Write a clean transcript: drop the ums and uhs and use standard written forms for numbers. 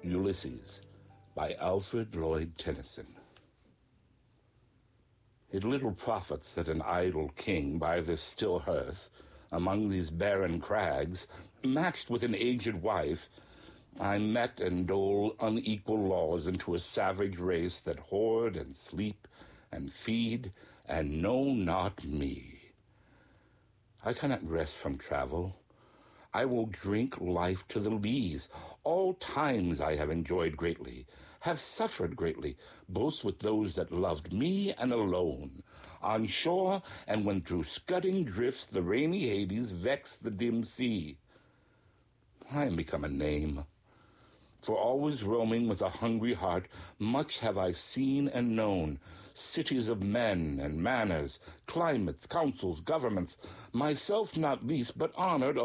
Ulysses by Alfred Lloyd Tennyson. It little profits that an idle king by this still hearth, among these barren crags, matched with an aged wife, I met and dole unequal laws into a savage race that hoard and sleep and feed and know not me. I cannot rest from travel. I will drink life to the lees. All times I have enjoyed greatly, have suffered greatly, both with those that loved me and alone, on shore and when through scudding drifts the rainy Hades vexed the dim sea. I am become a name. For always roaming with a hungry heart, much have I seen and known, cities of men and manners, climates, councils, governments, myself not least, but honored